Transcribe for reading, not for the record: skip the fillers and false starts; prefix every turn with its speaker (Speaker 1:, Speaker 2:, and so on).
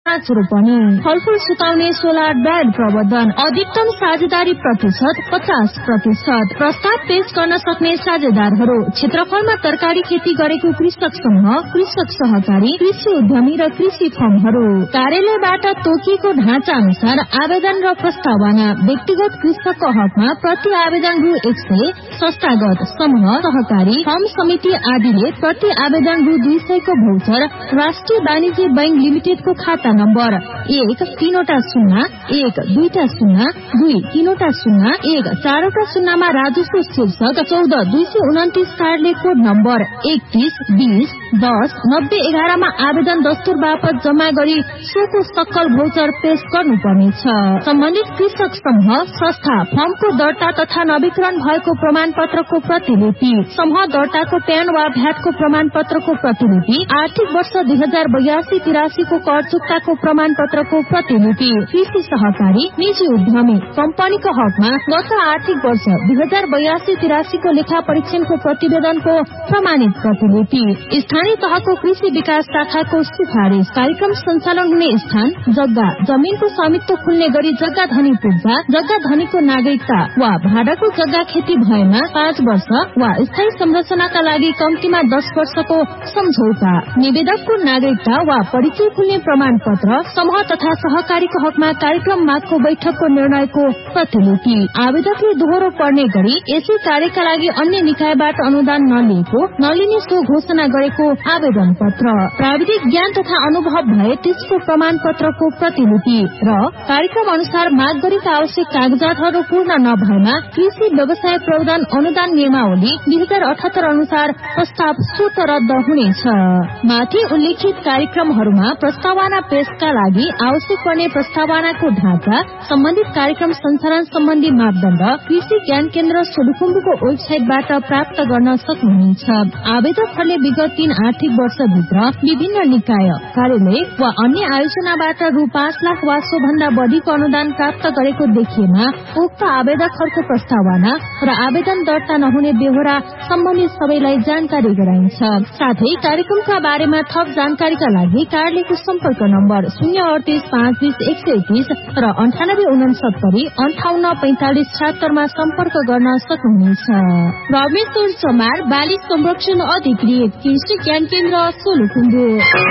Speaker 1: 5 रोपनी। फलफूल सुकाउने सोलर बेड प्रबन्धन। अधिकतम साझेदारी प्रतिशत 50%। प्रस्ताव पेश गर्न सक्ने साझेदारहरू क्षेत्रफलमा तरकारी खेती गरेको कृषक समूह, कृषक सहकारी, कृषि उद्यमी र कृषि फर्महरू। कार्यालयबाट तोकिएको ढाँचा अनुसार आवेदन र प्रस्तावना। व्यक्तिगत कृषकको हकमा प्रति आवेदन रु 100, संस्थागत समूह, सहकारी, फर्म समिति आदिले प्रति आवेदन रु 200 को भौचर राष्ट्रिय वाणिज्य बैंक लिमिटेडको खाता नम्बर 1-3-0-1-2-0-2-3-0-1-4 मा राजस्व शीर्षक 14-229 कार्यालय कोड नम्बर 31-20-10-90-11 मा आवेदन दस्तुर बापत जम्मा गरी सोको सक्कल भौचर पेश गर्नुपर्नेछ। सम्बन्धित कृषक समूह, संस्था, फर्मको दर्ता तथा नवीकरण भएको प्रमाण पत्रको प्रतिलिपि, समूह दर्ताको प्यान वा भ्याटको प्रमाण पत्रको प्रतिलिपि, आर्थिक वर्ष 2082-83 को कर चुक्ताको प्रमाण पत्रको प्रतिलिपि। कृषि सहकारी, निजी उद्यमी, कम्पनीको हकमा गत आर्थिक वर्ष 2082-83 को लेखा परीक्षणको प्रतिवेदनको प्रमाणित प्रतिलिपि। स्थानीय तहको कृषि विकास शाखाको सिफारिश। कार्यक्रम सञ्चालन हुने स्थान, जग्गा, जमीनको स्वामित्व खुल्ने गरी जग्गा धनी पुग्दा, जग्गा धनीको नागरिकता वा भाडाको जग्गा खेती भएमा 5 वर्ष वा स्थायी संरचनाका लागि कम्तीमा 10 वर्षको सम्झौता। निवेदकको नागरिकता वा परिचय खुल्ने प्रमाण पत्र। समूह तथा सहकारीको हकमा कार्यक्रम मागको बैठकको निर्णयको प्रतिलिपि। आवेदकले दोहोरो पर्ने गरी यसै कार्यका लागि अन्य निकायबाट अनुदान नलिएको, नलिने सो घोषणा गरेको आवेदन पत्र। प्राविधिक ज्ञान तथा अनुभव भए त्यसको प्रमाण पत्रको प्रतिलिपि र कार्यक्रम अनुसार माग गरेका आवश्यक कागजातहरू पूर्ण नभएमा कृषि व्यवसाय प्रावधान अनुदान नियमावली 2078 अनुसार प्रस्ताव स्वत रद्द हुनेछ। माथि उल्लेखित कार्यक्रमहरूमा प्रस्तावना पेशका लागि आवश्यक पर्ने प्रस्तावनाको ढाँचा, सम्बन्धित कार्यक्रम सञ्चालन सम्बन्धी मापदण्ड कृषि ज्ञान केन्द्र सोलुखुम्बुको वेबसाइटबाट प्राप्त गर्न सक्नुहुनेछ। आवेदकहरूले विगत 3 आर्थिक वर्षभित्र विभिन्न निकाय, कार्यालय वा अन्य आयोजनाबाट रु 5 लाख वा सोभन्दा बढीको अनुदान प्राप्त गरेको देखिएमा उक्त आवेदकहरूको प्रस्तावना र आवेदन दर्ता नहुने बेहोरा सम्बन्धित सबैलाई जानकारी गराइन्छ। साथै कार्यक्रमका बारेमा थप जानकारीका लागि कार्यालयको सम्पर्क नम्बर 038-520-121 र 98-69-58-45-76 मा सम्पर्क गर्न सक्नुहुनेछ। रमेश्वर चमार, बाली संरक्षण अधिकृत, कृषि ज्ञान केन्द्र सोलुखुम्बु।